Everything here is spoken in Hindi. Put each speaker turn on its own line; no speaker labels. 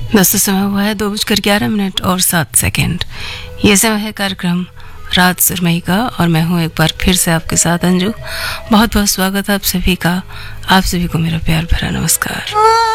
दोस्तों समय हुआ है 2:11 और 7 सेकंड। ये समय है कार्यक्रम रात सुरमई का और मैं हूँ एक बार फिर से आपके साथ अंजू। बहुत बहुत स्वागत है आप सभी का। आप सभी को मेरा प्यार भरा नमस्कार।